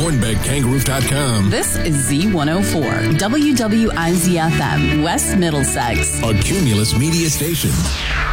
HornbeckKangaroo.com. This is Z104, WWIZ-FM, West Middlesex. A Cumulus Media Station.